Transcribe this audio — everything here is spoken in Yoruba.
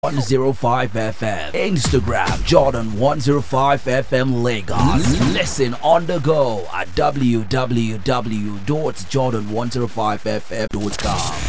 105 FM. Instagram Jordan 105 FM Lagos. Listen on the go at www.jordan105fm.com.